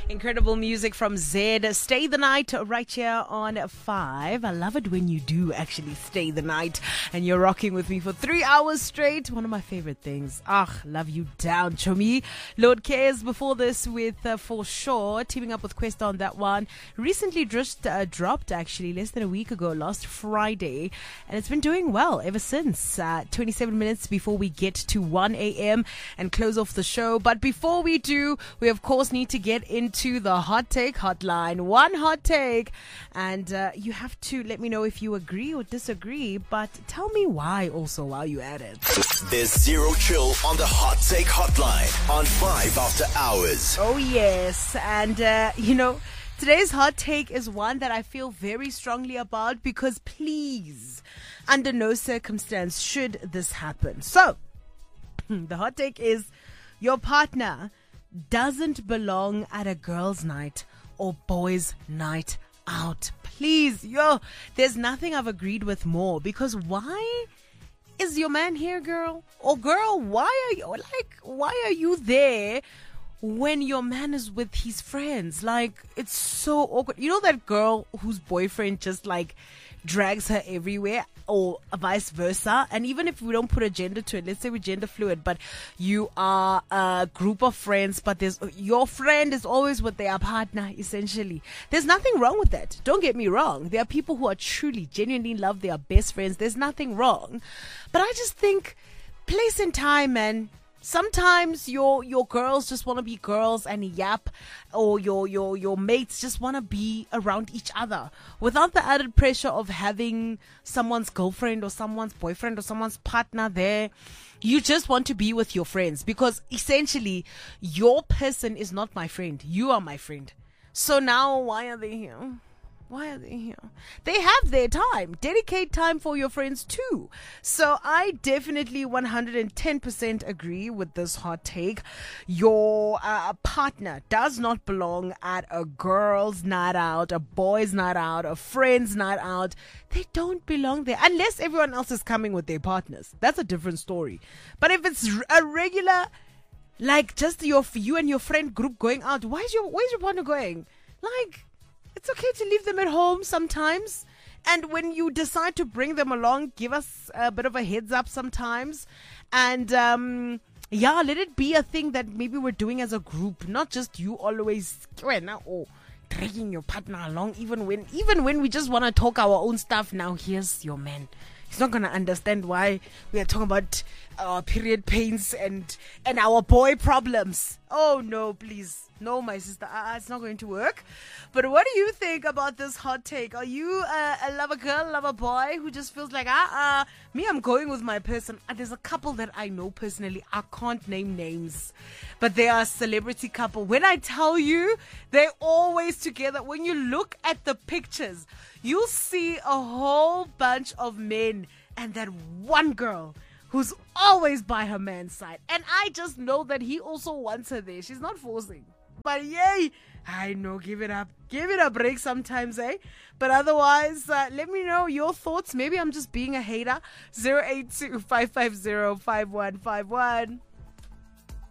Incredible music from Zed. Stay the night right here on 5. I love it when you do actually stay the night and you're rocking with me for 3 hours straight. One of my favorite things. Love you down, Chomi. Lord Cares before this with For Sure, teaming up with Questa on that one. Recently just dropped actually less than a week ago, last Friday. And it's been doing well ever since. 27 minutes before we get to 1 a.m. and close off the show. But before we do, we of course need to get into the hot take hotline. One hot take, and you have to let me know if you agree or disagree, but tell me why also while you're at it. There's zero chill on the hot take hotline on 5 after hours. Oh yes, and today's hot take is one that I feel very strongly about because please, under no circumstance should this happen. So the hot take is your partner doesn't belong at a girl's night or boys' night out. Please, there's nothing I've agreed with more, because why is your man here, girl? Or girl, why are you there when your man is with his friends? Like, it's so awkward. You know that girl whose boyfriend just drags her everywhere, or vice versa? And even if we don't put a gender to it, let's say we're gender fluid, but you are a group of friends, but your friend is always with their partner, essentially. There's nothing wrong with that. Don't get me wrong. There are people who are truly, genuinely love their best friends. There's nothing wrong. But I just think place and time, man. Sometimes your girls just want to be girls and yap, or your mates just want to be around each other without the added pressure of having someone's girlfriend or someone's boyfriend or someone's partner there. You just want to be with your friends, because essentially your person is not my friend. You are my friend. So now why are they here? Why are they here? They have their time. Dedicate time for your friends too. So I definitely 110% agree with this hot take. Your partner does not belong at a girl's night out, a boy's night out, a friend's night out. They don't belong there unless everyone else is coming with their partners. That's a different story. But if it's a regular, just you and your friend group going out, where's your partner going? It's okay to leave them at home sometimes. And when you decide to bring them along, give us a bit of a heads up sometimes. And let it be a thing that maybe we're doing as a group, not just you always dragging your partner along, even when we just want to talk our own stuff. Now here's your man. He's not going to understand why we are talking about our period pains and our boy problems. Oh, no, please. No, my sister. It's not going to work. But what do you think about this hot take? Are you a lover girl, lover boy who just feels like, me, I'm going with my person? There's a couple that I know personally. I can't name names. But they are a celebrity couple. When I tell you, they're always together. When you look at the pictures, you'll see a whole bunch of men and that one girl who's always by her man's side. And I just know that he also wants her there. She's not forcing. But yay, I know, give it up. Give it a break sometimes, eh? But otherwise, let me know your thoughts. Maybe I'm just being a hater. 082 550 5151.